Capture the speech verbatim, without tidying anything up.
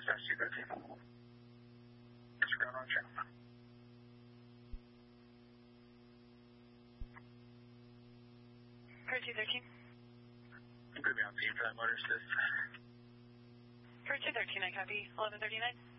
dispatch two thirteen. Disregard on channel. Car two thirteen. I'm going to be on scene for that motor assist. Car two thirteen, I copy. eleven thirty-nine.